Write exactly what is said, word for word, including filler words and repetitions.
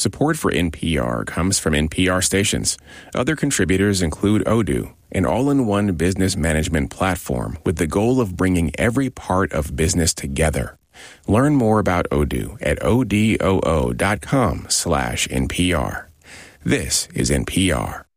Support for N P R comes from N P R stations. Odoo contributors include Odoo, an all-in-one business management platform with the goal of bringing every part of business together. Learn more about Odoo at odoo dot com slash NPR. This is N P R.